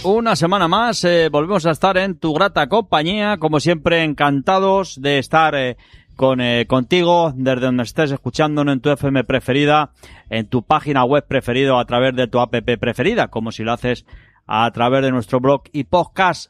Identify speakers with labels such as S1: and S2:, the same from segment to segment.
S1: Una semana más volvemos a estar en tu grata compañía, como siempre encantados de estar contigo desde donde estés escuchándonos, en tu FM preferida, en tu página web preferida o a través de tu app preferida, como si lo haces a través de nuestro blog y podcast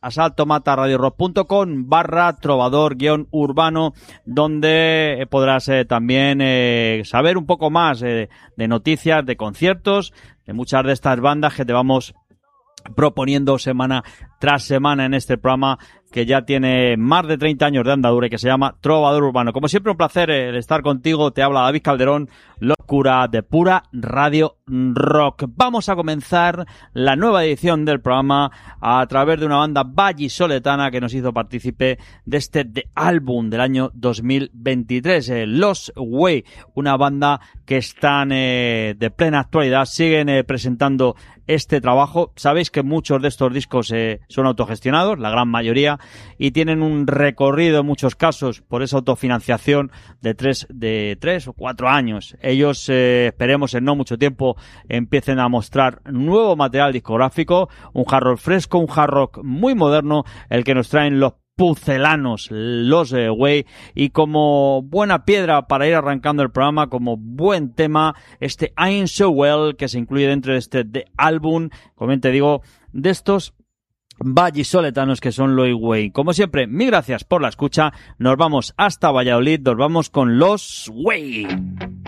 S1: asaltomataradiorock.com/trovador-urbano, donde podrás también saber un poco más de noticias, de conciertos, de muchas de estas bandas que te vamos proponiendo semana tras semana en este programa que ya tiene más de 30 años de andadura y que se llama Trovador Urbano. Como siempre, un placer el estar contigo. Te habla David Calderón, locura de pura radio rock. Vamos a comenzar la nueva edición del programa a través de una banda vallisoletana que nos hizo partícipe de este álbum del año 2023, Los Way, una banda que están de plena actualidad, siguen presentando este trabajo. Sabéis que muchos de estos discos son autogestionados, la gran mayoría, y tienen un recorrido en muchos casos por esa autofinanciación de tres o 4 años. Ellos, esperemos en no mucho tiempo, empiecen a mostrar nuevo material discográfico, un hard rock fresco, un hard rock muy moderno, el que nos traen los pucelanos, Los Way, y como buena piedra para ir arrancando el programa, como buen tema, este I'm So Well, que se incluye dentro de este álbum, como te digo, de estos vallisoletanos que son Los Way. Como siempre, mil gracias por la escucha. Nos vamos hasta Valladolid, nos vamos con Los Way.